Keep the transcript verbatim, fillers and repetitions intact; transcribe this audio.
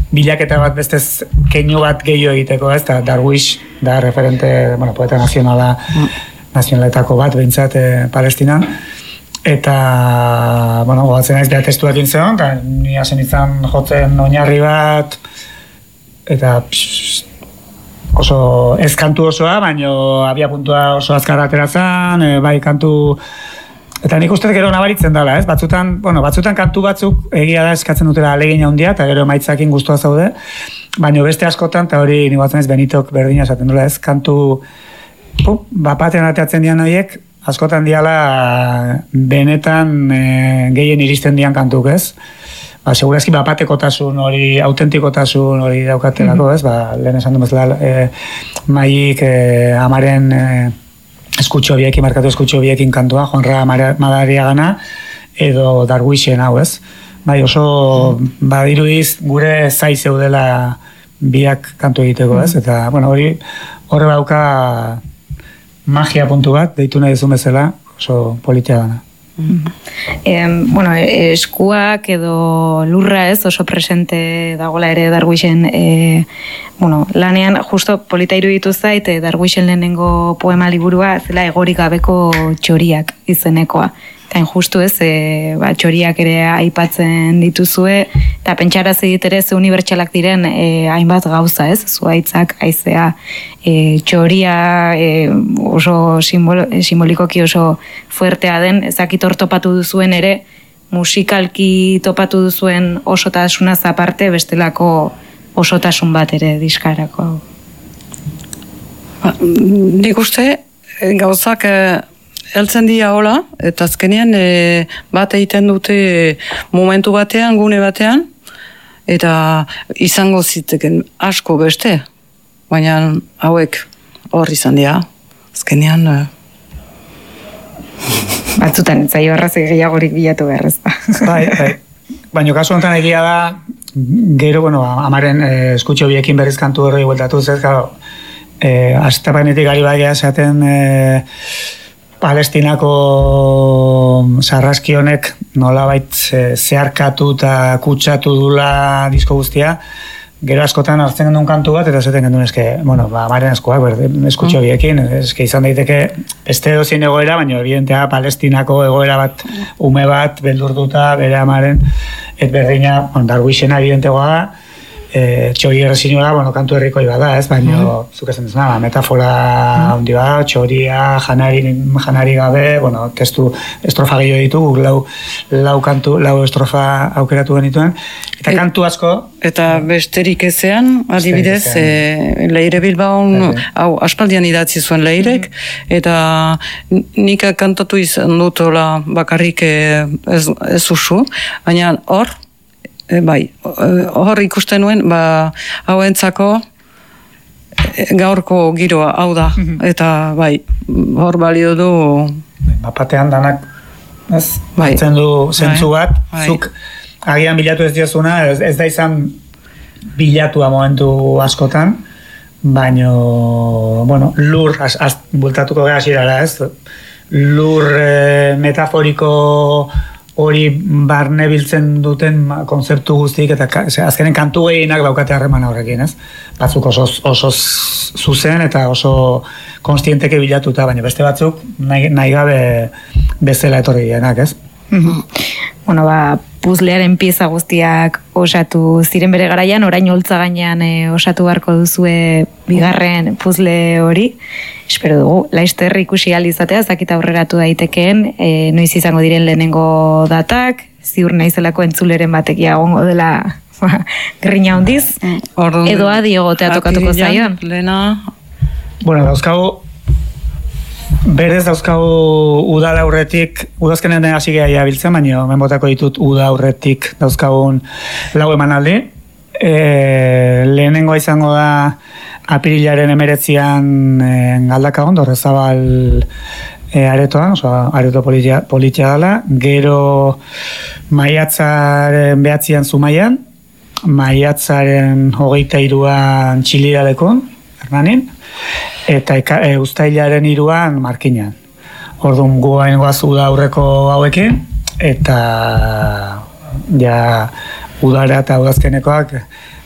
bilaketa bat bestez keinu bat gehiago egiteko, ez, eta Darwish da referente, bueno, poeta nazionala, nazionaletako bat, behintzat, eh, Palestinan, eta, bueno, gogatzen naiz beha testu egin zeon, eta ni hasen izan jotzen oinarri bat, eta pss, oso ez kantu osoa, baina abia puntua oso azkar ateratzen, e, bai kantu. Eta nik uste gero nabaritzen dela, ez? Batzutan, bueno, batzutan kantu batzuk egia da eskatzen dutela ahalegin handia eta gero emaitzakin gustua zaude, baina beste askotan, eta hori nik batzen ez Benitok berdina esaten dela, ez? Kantu, pup, bapaten ateatzen dian horiek, askotan diala benetan e, gehien iristen dian kantuk, ez? Ba, segurazki bapatekotasun hori, autentikotasun hori daukatelako, ez? Ba, lehen esan du bezala, e, maik e, amaren e, eskutxo biekin, markatu eskutxo biekin kantua, Juanra Madariagana, edo Darwishen hau, ez? Bai, oso, ba, irudiz, gure zai zeudela biak kantu egiteko, ez? Eta, bueno, hori, horre bauka magia puntu bat, deitu nahi duzun bezala, oso politia dana. Eh, bueno, eskuak edo lurra ez oso presente dagoela ere Darwishen eh, bueno, lanean justo polita iruditu zait eh, Darwishen lehenengo poema liburua zela egorik gabeko txoriak izenekoa. Eta justu ez, e, ba, txoriak ere aipatzen dituzue, eta pentsarazi ditere ze unibertsalak diren e, hainbat gauza ez, zuaitzak, haizea, e, txoria e, oso simbol, simbolikoki oso fuertea den, ezakit hor topatu duzuen ere, musikalki topatu duzuen osotasunaz aparte, bestelako osotasun bat ere diskarako. Ba, nik uste, gauzak... Eltzen dira hola, eta azkenean e, bat egiten dute momentu batean, gune batean, eta izango zitzeken asko beste, baina hauek hor izan dira, azkenean... E... Batzutan, ez zaio arrazik gehiagorik bilatu behar, ez da. Bai, bai. Baina kasu honetan egia da, gero, bueno, amaren e, eskutxo biekin berriz kantu horri bueltatu ez, gero, e, astapanetik ari baia esaten... E, Palestinako sarraski honek nolabait zeharkatu eta kutsatu dula disko guztia, gero askotan hartzen gendun kantu bat, eta zaten gendun eske, bueno, ba, amaren eskuak, eskutxo biekin, eske izan daiteke beste dozin egoera, baina evidentea Palestinako egoera bat, ume bat, beldurtuta, bere amaren, et berdina, bueno, Darwishena evidentegoa da, E, txori errezinua, bueno, kantu herrikoi bada, ez, baina mm. zuk esan duzuna, metafora handi mm. bada, txoria, janari, janari gabe, bueno, testu estrofa gehiago ditu, lau, lau kantu, lau estrofa aukeratu genituen, eta e, kantu asko... Eta besterik ezean, adibidez, e, Leire Bilbaon, hau, aspaldian idatzi zuen Leirek, mm. eta nik kantatu izan dutola bakarrik ez, ez usu, baina hor, E, bai, hor ikusten nuen, ba, hauentzako e, gaurko giroa, hau da, eta bai, hor balio du... Bapatean danak, ez, bai, batzen du zentzu bat, bai, zuk agian bilatu ez diozuna, ez, ez da izan bilatua momentu askotan, baino, bueno, lur, az, az, bultatuko gara zirara, ez, lur e, metaforiko... hori barne biltzen duten konzeptu guztiak, eta azkenen kantu gehienak daukate harreman horrekin, ez? Batzuk oso, oso zuzen eta oso konstienteke bilatuta, baina beste batzuk nahi, nahi gabe bezala etorri dienak, ez? Bueno, ba, puzlearen pieza guztiak osatu ziren bere garaian, orain holtza gainean e, osatu beharko duzue bigarren puzle hori. Espero dugu, laizter ikusi alizatea, zakita aurreratu daitekeen, e, noiz izango diren lehenengo datak, ziur naizelako entzuleren batekia gongo dela grina hondiz, edo adi egotea tokatuko zaion. Lena... Bueno, dauzkagu, berez dauzkagu udala aurretik, udazkenen hasi geha biltzen, baina menbotako ditut uda aurretik dauzkagun lau emanaldi. E, lehenengoa izango da apirilaren emeretzian e, Galdakaon, Dorrezabal e, aretoan, oso areto politia, politia dela, gero maiatzaren behatzian Zumaian, maiatzaren hogeita iruan Txilidalekon, Hernanin, eta e, uztailaren iruan Markinan. Orduan guain goaz uda aurreko hauekin, eta ja udara eta udazkenekoak